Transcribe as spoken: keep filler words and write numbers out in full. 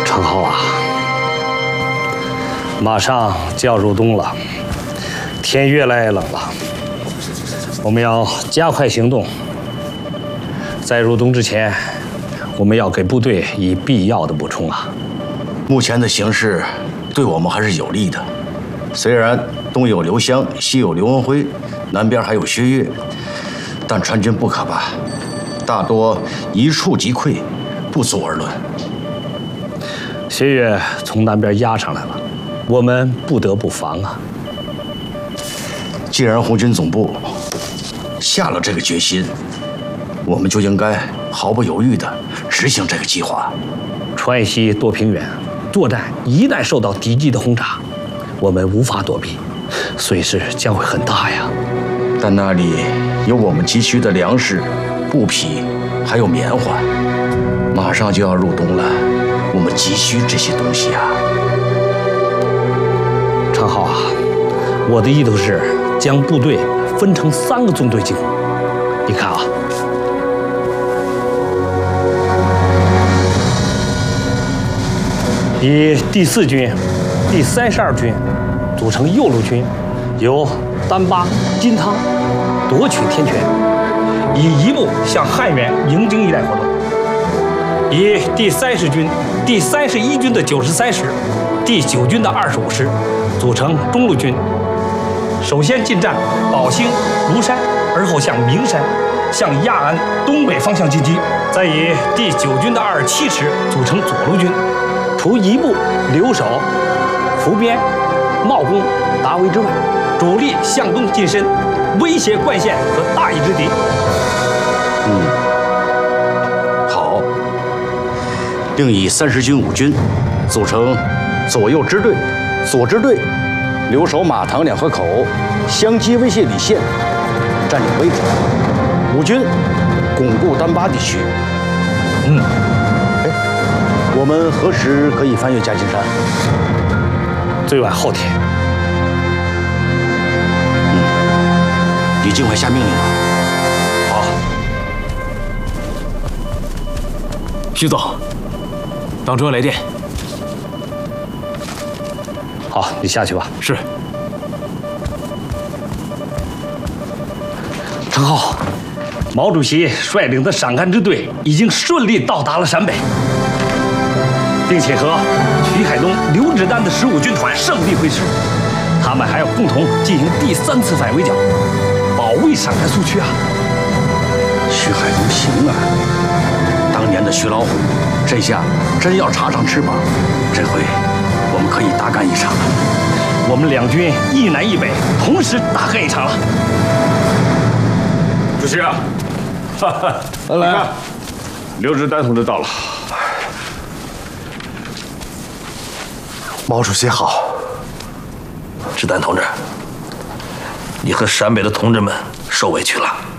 常浩啊，马上就要入冬了，天越来越冷了，我们要加快行动。在入冬之前，我们要给部队以必要的补充啊。 目前的形势对我们还是有利的，虽然东有刘湘，西有刘文辉，南边还有薛岳，但川军不可怕，大多一触即溃，不足而论。 薛岳从南边压上来了，我们不得不防啊。 既然红军总部下了这个决心，我们就应该毫不犹豫地执行这个计划。 川西多平原作战一旦受到敌机的轰炸，我们无法躲避，损失将会很大呀。 但那里有我们急需的粮食、布匹，还有棉花。马上就要入冬了，我们急需这些东西啊。 常浩啊，我的意图是将部队分成三个纵队进攻。你看啊，以第四军、第三十二军组成右路军，由丹巴、金汤夺取天泉，以一部向汉源、营京一带活动。以第三十军、第三十一军的九十三师、第九军的二十五师组成中路军，首先进占宝兴、庐山，而后向名山、向亚安东北方向进击。再以第九军的二十七师组成左路军，除一部留守伏边、茂公、达维之外，主力向东进深，威胁灌县和大邑之敌。 嗯。另以三十军五军组成左右支队，左支队留守马塘两河口，相机威胁李县，占领位置；五军巩固丹巴地区。 嗯， 哎，我们何时可以翻越夹金山？ 最晚后天。 嗯，你尽快下命令吧。 好， 徐总。党中央来电。 好，你下去吧。 是。 常浩，毛主席率领的陕甘支队已经顺利到达了陕北，并且和徐海东、刘志丹的十五军团胜利会师。他们还要共同进行第三次反围剿，保卫陕甘苏区啊。 徐海东行啊，当年的徐老虎。这下真要插上翅膀，这回我们可以大干一场了。 我们两军一南一北，同时大干一场了。 主席啊，哈哈，来看，刘志丹同志到了。 毛主席好。 志丹同志，你和陕北的同志们受委屈了。